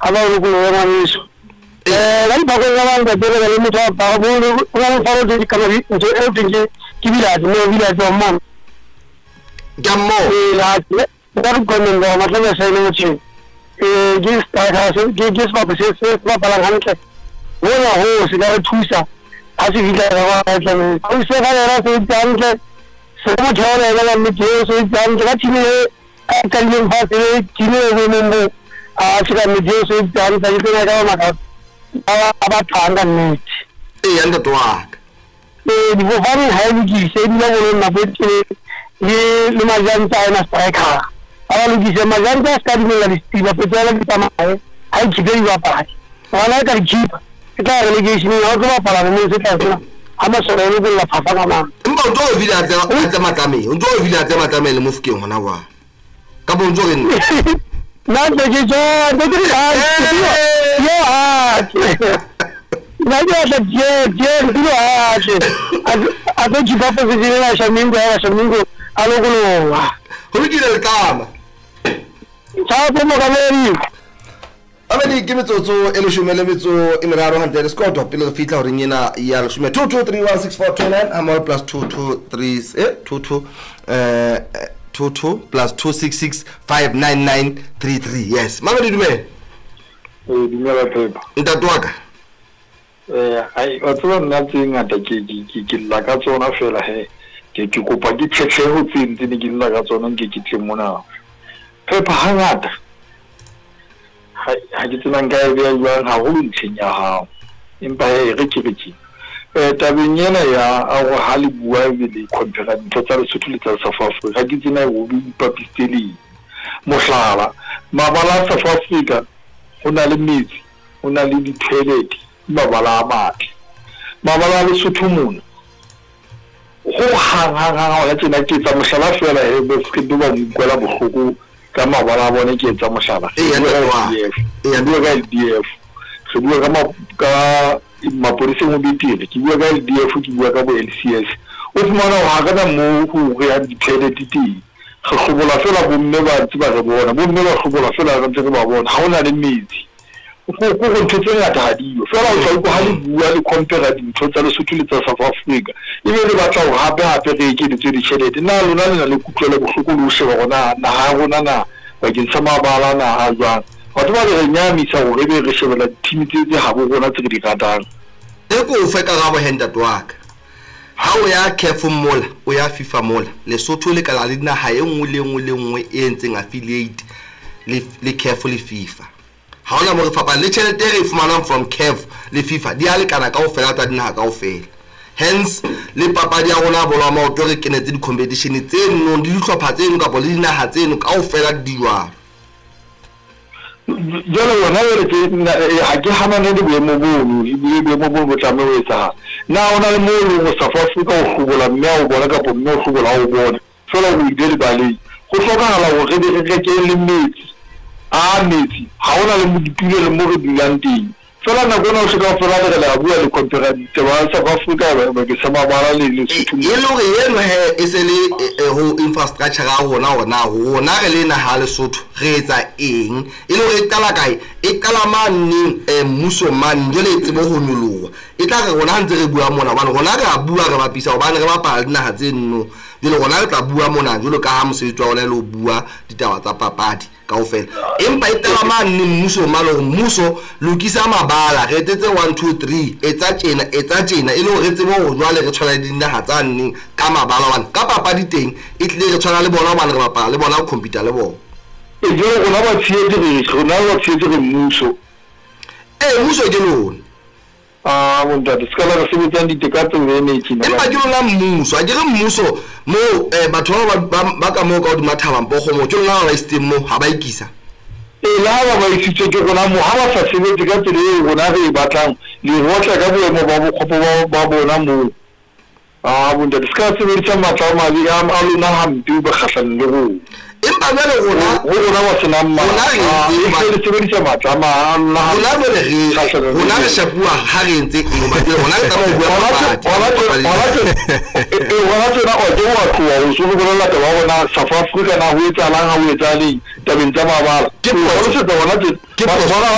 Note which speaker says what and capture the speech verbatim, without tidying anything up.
Speaker 1: aba ukulo ngamiso eh la ba ko ngaba ngabele le mutho ba bo ko faro di kamari nje e dinge kibila no bila do mom
Speaker 2: gammo
Speaker 1: eh la dar ko ndo मतलब ऐसा नहीं मुझे eh जिस तरह से जिस बात से से बात लगा के वो ना हो सिला ठूसा ऐसे भी लगा है तो इससे का रहा से जान के सब छोड़ रहेगा मुझे से जान के चीने कल दिन बाद से चीने में आज का मुझे से जान तरीके लगा ना अब अब थांगा नहीं
Speaker 2: eh yanda toaka
Speaker 1: eh वो वाली है कि से भी वो ना बैठ के ये लमजान चाइना स्ट्राइक है और जिसे मजान का स्टार्ट में लगी थी वो पहले भी तमाम है आई चिकरी वापा है वाला कर jeep kita relegation ya ko para mo se ta sina ama so re ni la papa kama
Speaker 2: mba ndo vila za za matame ndo vila za matame le mufike ngona wa ka bo ndo ni
Speaker 1: na de je jo de de ya yo ah na yo de je je du ah a de ji papa se je na shamingo ya shamingo alo ko wa
Speaker 2: ho ki le kama
Speaker 1: cha po mo kameri
Speaker 2: Abedi give me to to elushumele mitso imiraro hundred score top pile fitla ringina ya shume two two three one six four two nine amol plus two two three eh two two uh two two plus two six six five nine nine three three yes mama didume
Speaker 3: eh dimela pepa
Speaker 2: ntatwaka
Speaker 3: eh ai otso nna tsinga ta ke ke ke la ka tsona fela he ke ke kopa ke tshetse ho tsintsi ne ke la ka tsona ke ke tlemona pepa hangata ha ke tsena nka e bea jwang haholo ntsheng ya hao empa e re ke re ke eh tabeng ena ya a go ha le bua le compare ntho tsa Lesotho le tsa South Africa ha ke tsena go bi papisteli mohlala mabala a South Africa ho na le metsi ho na le di-toilet mabala a matle mabala a Lesotho mona go hang hang hang wa tsena ke tsa mohlala fela e be se ke ba di kwela bohloko ka mabala a bone ke tsa mohlala
Speaker 2: e ya twa
Speaker 3: e ya bua ka L D F se bua ka ma ka mapolisi mo bitile ke bua ka L D F ke bua ka bo L C S o fumana ha ka na mo go ya di-toilet ti go gobola fela bo mme ba tsiba re bona bo mme ba gobola fela re ntse ba bona ha ona le metsi go go go ntse ya tadiyo fela o tla go ha le bua le compare dintho tsa Lesotho le tsa South Africa e be le batla go hape hape re ke ditse di chelete na lona le na le kutlwela bohloko le o sheba gona na ha gona na ba ke ntsha mabala na ha jwang batho ba re nyamisa go re be re shebela team tse tse ha bo gona tse di ratang
Speaker 2: e ko fe ka ga bo henda twaka ha o ya careful mola o ya FIFA mola Lesotho le kala le dina ha e nngwe le nngwe le nngwe e ntseng affiliate le le careful FIFA ha ona mo re fapa le tšhelete re fumana from C A F le FIFA di a le kana ka o fela tsa dina ka o fela hence le papadi ya rona bola ma o tore kenetse di competition tse nno di ditlhopha tse nno ka bo le dina ha tse nno ka o fela di jwa
Speaker 3: jalo wona re ke ha ke hana ne di boemo bono e bile boemo bono bo tla me o etsa na ona le mo le South Africa o gobola mme o bona ka bo mme o gobola o bona fela o ide le bale go tlhokagala go re re ke le metsi a metsi ha ona le mo dipile le mo re dulang teng fela na bona o se ka fela le la bua le compare te ba South Africa ba ke sama bala le le
Speaker 2: e lo re yeno he e se le ho infrastructure ga rona ona rona re le na ha Lesotho re etsa eng e lo re tala kae e tala manni e muso man jo le tsebo ho nyolowa e tla re rona ntse re bua mona bana rona re a bua re bapisa hobane re bapala dina ha tse nno jole rona re tla bua mona jolo ka ha mosebetsi wa ona le o bua ditaba tsa papadi kaofela empa e tala manni muso malo muso lokisa mabala re tetse one two three etsa tjena etsa tjena e le re tsebo go jwale re tshwana dina ha tsa nne ka mabala wana ka papadi teng e tle re tshwana le bona bana re bapala le bona computer le bona
Speaker 3: e jo rona ba tsietse re rona ba tsietse re mmuso
Speaker 2: e mmuso ke lona
Speaker 3: ah monta di skala re sebetsang ditekatso le ne tsina
Speaker 2: empa ke lona mmuso a ke re mmuso mo eh batho ba ba ka mo ka di mathaba mpogo mo ke lona ba system mo ha ba ikisa
Speaker 3: e la ba ba isitse ke rona mo ha ba sa sebetse ka tsela e rona re batlang le hotla ka boemo ba bokgopo ba bona mo ah monta di skala sebetsa matla ma di am a lona hampi ba khahlane le go
Speaker 2: empa ba le rona
Speaker 3: go rona ba sena mma e le sebedisa matla ma Allah
Speaker 2: rona ba le re rona re shapua ha re ntse eng ba ke rona ka mo bua ba e
Speaker 3: wala tsena o ke wa tloa o se go la taba bona South Africa na ho etsa lang ha o etsa le tabeng tsa mabala ke go se tsa bona ke